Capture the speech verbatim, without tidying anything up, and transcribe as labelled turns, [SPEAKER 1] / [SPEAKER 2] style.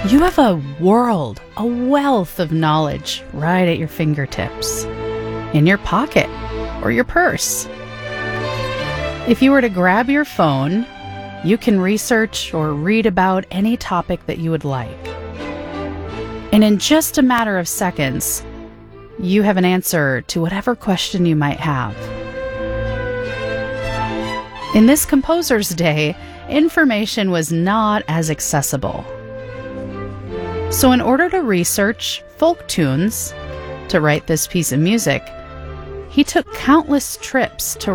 [SPEAKER 1] You have a world, a wealth of knowledge right at your fingertips, in your pocket or your purse. If you were to grab your phone, you can research or read about any topic that you would like. And in just a matter of seconds, you have an answer to whatever question you might have. In this composer's day, information was not as accessible. So in order to research folk tunes to write this piece of music, he took countless trips to